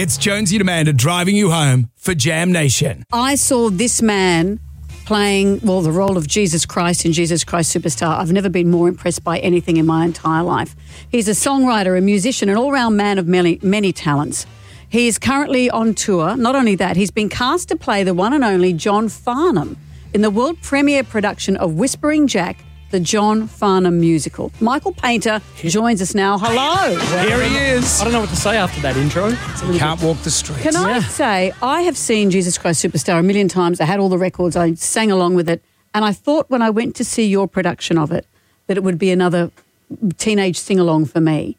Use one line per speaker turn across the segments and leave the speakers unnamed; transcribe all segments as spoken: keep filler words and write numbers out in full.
It's Jonesy and Amanda driving you home for Jam Nation.
I saw this man playing, well, the role of Jesus Christ in Jesus Christ Superstar. I've never been more impressed by anything in my entire life. He's a songwriter, a musician, an all-round man of many, many talents. He is currently on tour. Not only that, he's been cast to play the one and only John Farnham in the world premiere production of Whispering Jack, the John Farnham musical. Michael Painter joins us now. Hello.
Here he is.
I don't know what to say after that intro. It's a little
Can't
bit-
walk the streets.
Can I
Yeah.
say, I have seen Jesus Christ Superstar a million times. I had all the records. I sang along with it. And I thought when I went to see your production of it that it would be another teenage sing-along for me.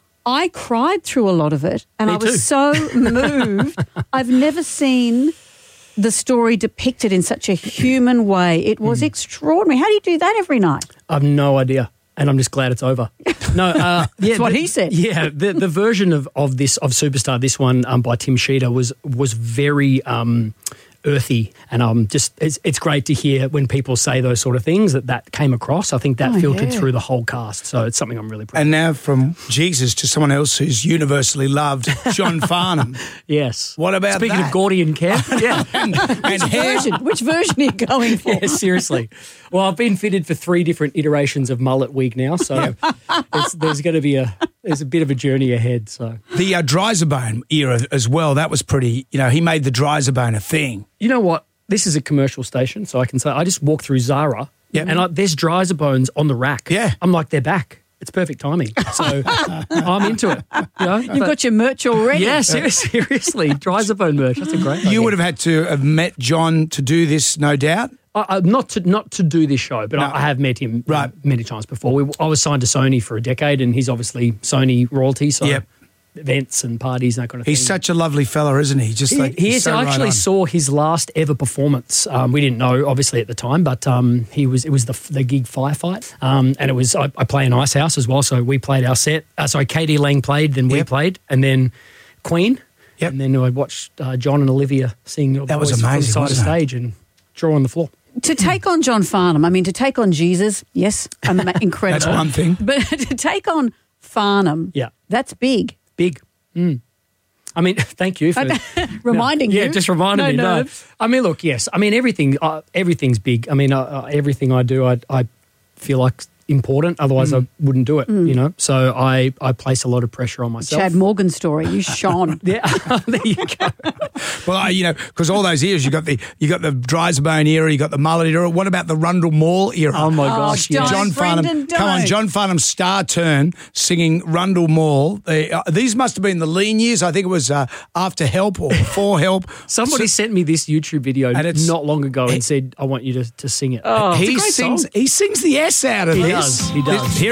I cried through a lot of it and
Me
I was
too.
so moved. I've never seen the story depicted in such a human way. It was extraordinary. How do you do that every night?
I've no idea, and I'm just glad it's over. No, uh, yeah,
That's what
the-
he said.
Yeah, the the version of, of this of Superstar, this one um, by Tim Sheeter was was very um, earthy, and um, just it's, it's great to hear when people say those sort of things that that came across. I think that
Oh,
filtered
yeah.
through the whole cast, so it's something I'm really proud.
And now from Jesus to someone else who's universally loved, John Farnham.
Yes.
What about
Speaking
that?
of Gordian Camp? Yeah.
and hair.
Version. Which version are you going for?
Yeah, seriously. Well, I've been fitted for three different iterations of mullet wig now, so it's, there's going to be a there's a bit of a journey ahead. So
The uh, Dryzerbone era as well, that was pretty, you know, he made the Dryzerbone a thing.
you know what? This is a commercial station, so I can say I just walked through Zara,
Yep.
and I, there's Dryzer bones on the rack.
Yeah.
I'm like, they're back. It's perfect timing. So I'm into it. You know?
You've got your merch already.
yeah, ser- seriously, Dryzer bone merch. That's a great.
You
idea.
would have had to have met John to do this, no doubt.
I, I, not to not to do this show, but
No.
I, I have met him
Right.
many times before. We, I was signed to Sony for a decade, and he's obviously Sony royalty. So
Yep.
events and parties and that kind of
He's
thing.
such a lovely fella, isn't he? Just
He,
like
he
he's
is.
so
I
right
actually
on.
saw his last ever performance. Um, we didn't know, obviously, at the time, but um, he was. It was the the gig Firefight, um, and it was. I, I play in Ice House as well, so we played our set. Uh, sorry, Katie Lang played, then we
Yep.
played, and then Queen,
Yep.
and then I watched uh, John and Olivia sing.
That was
Voice from the
amazing,
side of
wasn't it?
stage and draw on the floor.
To take on John Farnham, I mean, to take on Jesus, yes, I'm incredible.
That's one thing.
But to take on Farnham,
Yeah.
that's big.
Big. Mm. I mean, thank you for
Reminding
yeah,
you.
Yeah, just reminding
No
me. No,
nerves.
I mean, look, yes. I mean, everything. Uh, everything's big. I mean, uh, uh, everything I do, I, I feel like important. Otherwise, I wouldn't do it. You know. So I, I place a lot of pressure on myself.
Chad Morgan story, you shone.
Yeah, there you go.
Well, I, you know, because all those eras, you got the you got the Dryzerbone era, you got the mullet era. What about the Rundle Mall era?
Oh my
Oh,
gosh!
don't.
yes.
John Farnham,
Brendan,
come on,
don't.
John Farnham's star turn singing Rundle Mall. They, uh, these must have been the lean years. I think it was uh, after Help or before Help.
Somebody
So-
sent me this YouTube video
And it's-
not long ago
it-
and said, "I want you to, to sing it."
Oh,
It's a
he
great
sings.
song.
He sings the S out of
He
this.
does, he does.
Here